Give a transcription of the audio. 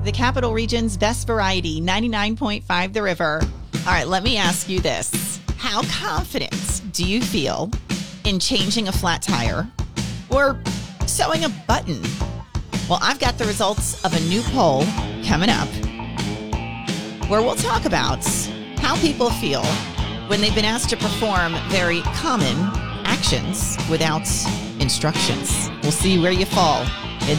the Capital Region's best variety, 99.5 The River. All right, let me ask you this. How confident do you feel in changing a flat tire or sewing a button? Well, I've got the results of a new poll coming up where we'll talk about how people feel when they've been asked to perform very common actions without instructions. We'll see where you fall.